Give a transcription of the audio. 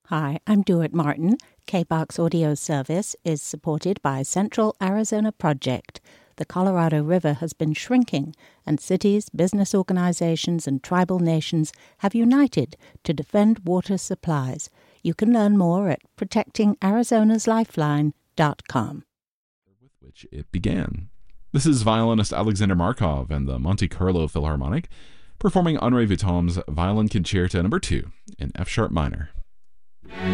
Hi, I'm Duart Martin. KBOX Audio Service is supported by Central Arizona Project. The Colorado River has been shrinking, and cities, business organizations, and tribal nations have united to defend water supplies. You can learn more at protectingarizonaslifeline.com. With which it began. This is violinist Alexander Markov and the Monte Carlo Philharmonic performing Henri Vuitton's Violin Concerto No. 2 in F-sharp minor.